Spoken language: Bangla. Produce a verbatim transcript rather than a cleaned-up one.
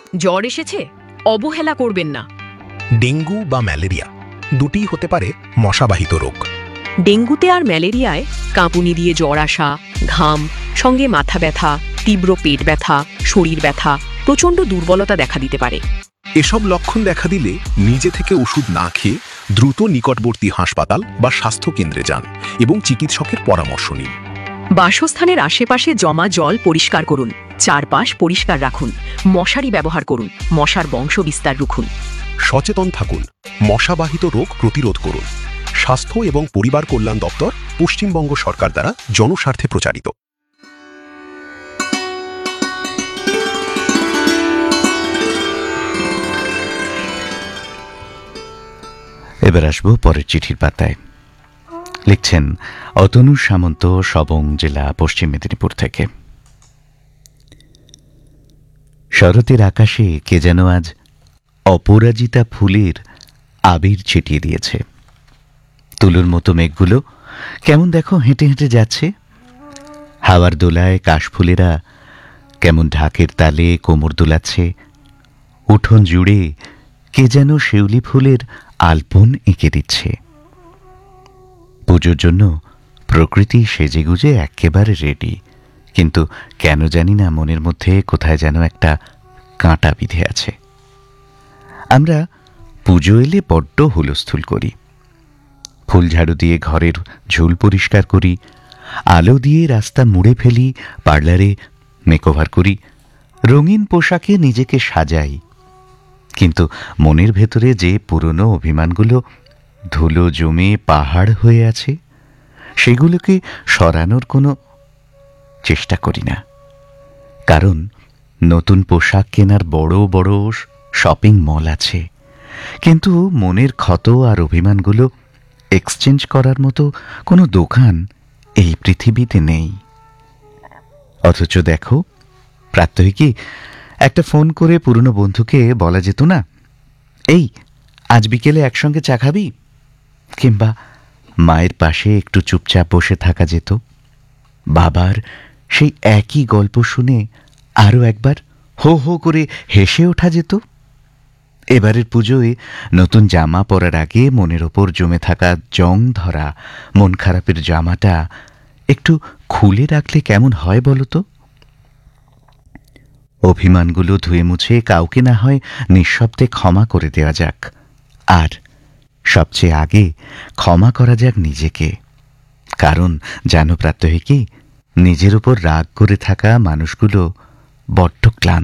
জ্বর এসেছে, অবহেলা করবেন না। ডেঙ্গু বা ম্যালেরিয়া দুটিই হতে পারে মশাবাহিত রোগ। ডেঙ্গুতে আর ম্যালেরিয়ায় কাঁপুনি দিয়ে জ্বর আসা, ঘাম, সঙ্গে মাথা ব্যথা, তীব্র পেট ব্যথা, শরীর ব্যথা, প্রচণ্ড দুর্বলতা দেখা দিতে পারে। এসব লক্ষণ দেখা দিলে নিজে থেকে ওষুধ না খেয়ে দ্রুত নিকটবর্তী হাসপাতাল বা স্বাস্থ্যকেন্দ্রে যান এবং চিকিৎসকের পরামর্শ নিন। বাসস্থানের আশেপাশে জমা জল পরিষ্কার করুন, চারপাশ পরিষ্কার রাখুন, মশারি ব্যবহার করুন, মশার বংশ বিস্তার রুখুন। সচেতন থাকুন, মশাবাহিত রোগ প্রতিরোধ করুন। স্বাস্থ্য এবং পরিবার কল্যাণ দপ্তর, পশ্চিমবঙ্গ সরকার দ্বারা জনস্বার্থে প্রচারিত। এবার আসবো পরের চিঠির পাতায়। লিখছেন অতনু সামন্ত, সবং জেলা, পশ্চিম মেদিনীপুর থেকে। শরতের আকাশে কে যেন আজ অপরাজিতা ফুলের আবির ছিটিয়ে দিয়েছে। তুলোর মতো মেঘগুলো কেমন দেখো হেঁটে হেঁটে যাচ্ছে। হাওয়ার দোলায় কাশফুলেরা কেমন ঢাকের তালে কোমর দোলাচ্ছে। উঠোন জুড়ে কে যেন শিউলি ফুলের আলপন এঁকে দিচ্ছে। পুজোর জন্য প্রকৃতি সেজেগুজে একেবারে রেডি, কিন্তু কেন জানি না মনের মধ্যে কোথায় যেন একটা কাঁটা বিঁধে আছে। আমরা পুজো এলে বড্ড হুলস্থুল করি, ফুল ঝাড়ু দিয়ে ঘরের ঝুল পরিষ্কার করি, আলো দিয়ে রাস্তা মুড়ে ফেলি, পার্লারে মেকওভার করি, রঙিন পোশাকে নিজেকে সাজাই। কিন্তু মনের ভেতরে যে পুরনো অভিমানগুলো ধুলো জমে পাহাড় হয়ে আছে, সেগুলোকে সরানোর কোনো চেষ্টা করি না। কারণ নতুন পোশাক কেনার বড় বড় শপিং মল আছে, কিন্তু মনের ক্ষত আর অভিমানগুলো এক্সচেঞ্জ করার মতো কোনো দোকান এই পৃথিবীতে নেই। অথচ দেখো, প্রাত্যহিকী একটা ফোন করে পুরনো বন্ধুকে বলা যেত না, এই আজ বিকেলে একসঙ্গে চা খাবি? কিংবা মায়ের পাশে একটু চুপচাপ বসে থাকা যেত। বাবার সেই একই গল্প শুনে আরও একবার হো হো করে হেসে ওঠা যেত। এবারের পুজোয় নতুন জামা পরার আগে মনের ওপর জমে থাকা জং ধরা মন খারাপের জামাটা একটু খুলে রাখলে কেমন হয় বলো তো? অভিমানগুলো ধুয়ে মুছে কাউকে না হয় নিঃশব্দে ক্ষমা করে দেওয়া যাক, আর সবচেয়ে আগে ক্ষমা করা যাক নিজেকে। কারণ জানো প্রাত্যহিকী, নিজের উপর রাগ করে থাকা মানুষগুলো বড্ড ক্লান্ত।